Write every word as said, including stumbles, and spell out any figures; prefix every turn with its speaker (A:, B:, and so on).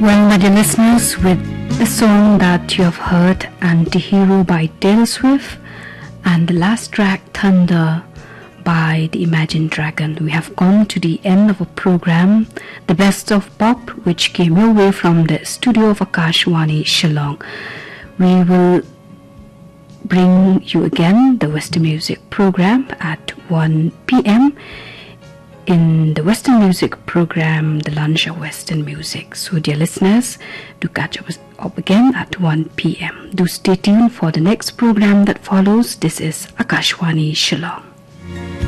A: Well, my dear listeners, with the song that you have heard, Anti-Hero by Taylor Swift, and the last track, Thunder, by the Imagine Dragon, we have come to the end of a program, The Best of Pop, which came your way from the studio of Akashwani, Shillong. We will bring you again the Western Music program at one p m in the Western Music program, The Lunch of Western Music. So dear listeners, do catch up again at one p m Do stay tuned for the next program that follows. This is Akashwani, Shillong.